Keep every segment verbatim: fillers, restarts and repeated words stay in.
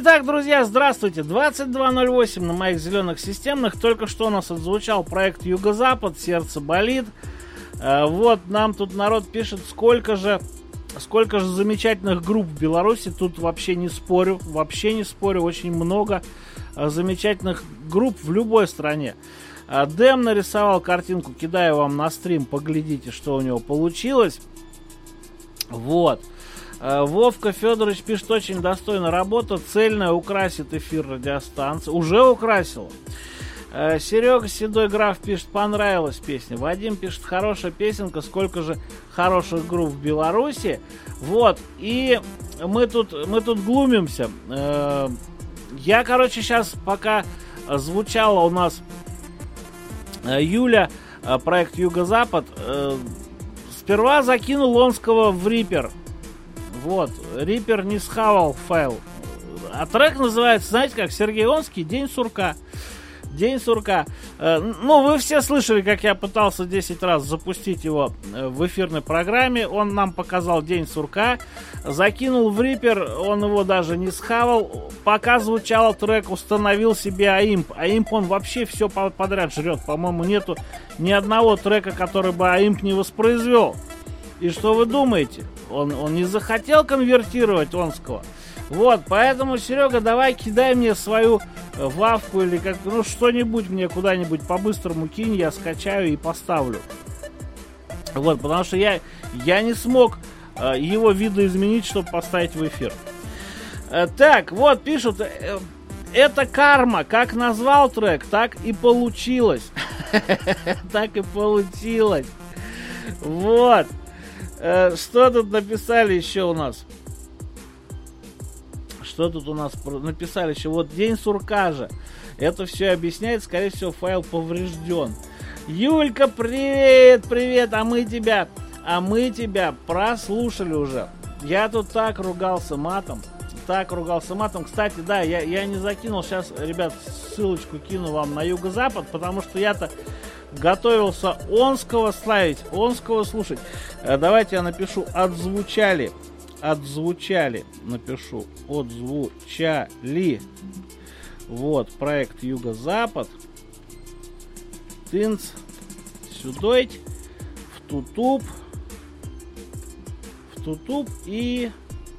Итак, друзья, здравствуйте. двадцать два ноль восемь на моих зеленых системных. Только что у нас отзвучал проект Юго-Запад, сердце болит. Вот нам тут народ пишет, сколько же, сколько же замечательных групп в Беларуси. Тут вообще не спорю, вообще не спорю. Очень много замечательных групп в любой стране. Дэм нарисовал картинку, кидаю вам на стрим, поглядите, что у него получилось. Вот. Вовка Федорович пишет, очень достойная работа, цельная, украсит эфир радиостанции. Уже украсила. Серега Седой Граф пишет, понравилась песня. Вадим пишет, хорошая песенка, сколько же хороших групп в Беларуси. Вот, и мы тут, мы тут глумимся. Я, короче, сейчас, пока звучала у нас Юля, проект Юго-Запад, сперва закинул Онского в Рипер. Вот, Рипер не схавал файл. А трек называется, знаете как, Сергей Онский, День сурка. День сурка. Ну, вы все слышали, как я пытался десять раз запустить его в эфирной программе. Он нам показал День сурка. Закинул в Рипер, он его даже не схавал. Пока звучал трек, установил себе аимп. Аимп он вообще все подряд жрет. По-моему, нету ни одного трека, который бы аимп не воспроизвел. И что вы думаете? Он, он не захотел конвертировать Онского. Вот, поэтому, Серега, давай кидай мне свою вавку или как, ну, что-нибудь мне куда-нибудь по-быстрому кинь, я скачаю и поставлю. Вот, потому что я, я не смог э, его видоизменить, чтобы поставить в эфир. Э, так, вот, пишут, э, это карма. Как назвал трек, так и получилось. Так и получилось. Вот. Что тут написали еще у нас? Что тут у нас написали еще? Вот День сурка же. Это все объясняет. Скорее всего, файл поврежден. Юлька, привет, привет. А мы тебя, а мы тебя прослушали уже. Я тут так ругался матом. Так ругался матом. Кстати, да, я, я не закинул. Сейчас, ребят, ссылочку кину вам на Юго-Запад, потому что я-то готовился Онского ставить, Онского слушать. Давайте я напишу отзвучали. Отзвучали. Напишу отзвучали. Вот, проект Юго-Запад. Тынц. Сюдойт. В тутуб. В тутуб и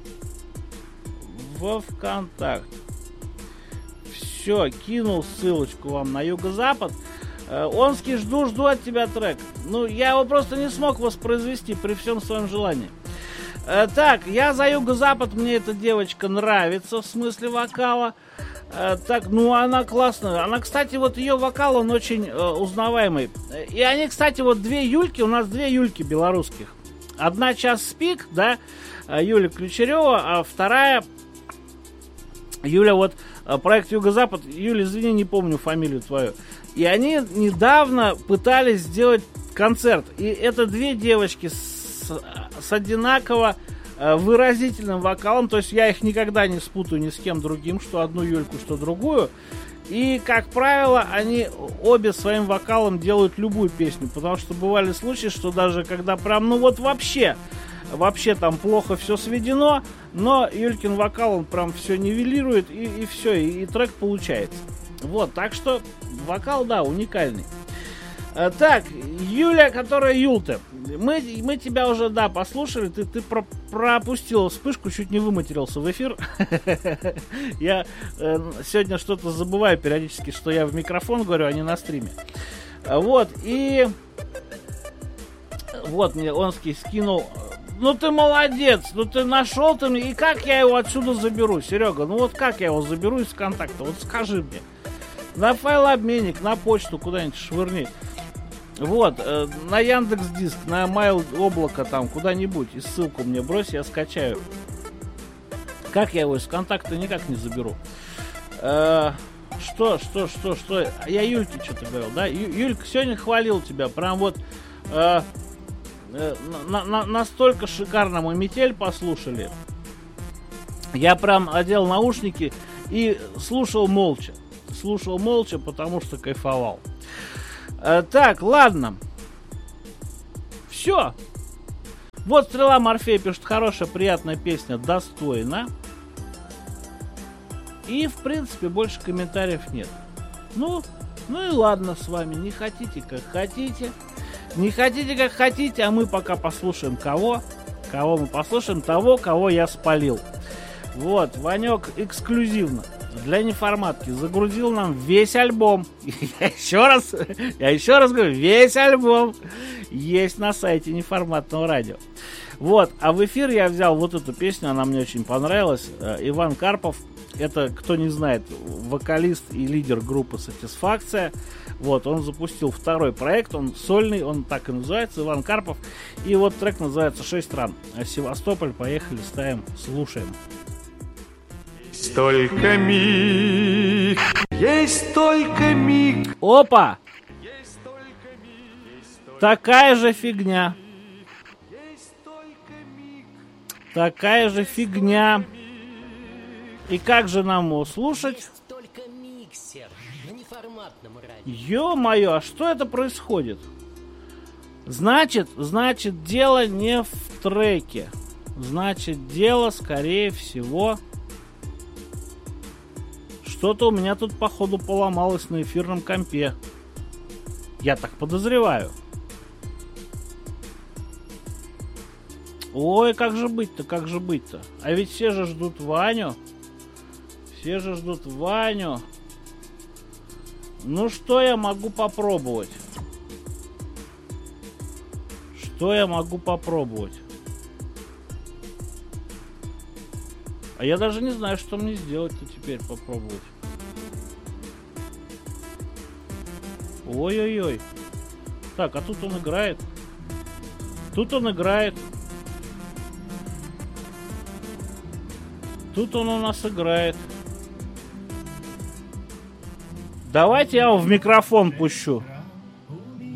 во ВКонтакт. Все, кинул ссылочку вам на Юго-Запад. Онский, жду, жду от тебя трек. Ну, я его просто не смог воспроизвести при всем своем желании. Э, так, я за Юго-Запад, мне эта девочка нравится в смысле вокала. Э, так, ну, она классная. Она, кстати, вот ее вокал, он очень э, узнаваемый. И они, кстати, вот две Юльки, у нас две Юльки белорусских. Одна час спик, да, Юля Ключерева, а вторая Юля, вот, проект Юго-Запад. Юля, извини, не помню фамилию твою. И они недавно пытались сделать концерт. И это две девочки с, с одинаково э, выразительным вокалом. То есть я их никогда не спутаю ни с кем другим, что одну Юльку, что другую. И, как правило, они обе своим вокалом делают любую песню. Потому что бывали случаи, что даже когда прям, ну вот вообще, вообще там плохо все сведено, но Юлькин вокал, он прям все нивелирует, и, и все, и, и трек получается. Вот, так что вокал, да, уникальный. А, так, Юля, которая Юлта. Мы, мы тебя уже, да, послушали. Ты, ты про, пропустила вспышку, чуть не выматерился в эфир. Я э, сегодня что-то забываю периодически, что я в микрофон говорю, а не на стриме. Вот, и... Вот, мне Онский скинул... Ну ты молодец, ну ты нашел ты мне. И как я его отсюда заберу, Серега? Ну вот как я его заберу из контакта? Вот скажи мне. На файлообменник, на почту куда-нибудь швырни. Вот, э, на Яндекс.Диск, на Mail облако там, куда-нибудь. И ссылку мне брось, я скачаю. Как я его из контакта никак не заберу. Э, что, что, что, что? Я Юльке что-то говорил, да? Ю, Юлька, сегодня хвалил тебя. Прям вот э, э, на, на, настолько шикарно мы метель послушали. Я прям одел наушники и слушал молча. Слушал молча, потому что кайфовал. Э, так, ладно. Все. Вот Стрела Морфея пишет, хорошая, приятная песня, достойна. И, в принципе, больше комментариев нет. Ну, ну и ладно с вами. Не хотите, как хотите. Не хотите, как хотите, а мы пока послушаем кого. Кого мы послушаем? Того, кого я спалил. Вот, Ванек эксклюзивно для неформатки загрузил нам весь альбом. Я еще раз, я еще раз говорю, весь альбом есть на сайте неформатного радио. Вот, а в эфир я взял вот эту песню, она мне очень понравилась. Иван Карпов, это, кто не знает, вокалист и лидер группы «Сатисфакция». Вот, он запустил второй проект, он сольный, он так и называется, Иван Карпов. И вот трек называется «Шесть ран». Севастополь, поехали, ставим, слушаем. Только миг, есть только миг. Опа! Такая же фигня. Такая же фигня. И как же нам его слушать? Только миксер на неформатном радио. Ё-моё, а что это происходит? Значит, значит, дело не в треке. Значит, дело, скорее всего... Что-то у меня тут, походу, поломалось на эфирном компе. Я так подозреваю. Ой, как же быть-то, как же быть-то? А ведь все же ждут Ваню. Все же ждут Ваню. Ну, что я могу попробовать? Что я могу попробовать? А я даже не знаю, что мне сделать-то теперь попробовать. Ой-ой-ой. Так, а тут он играет. Тут он играет. Тут он у нас играет. Давайте я вам в микрофон пущу.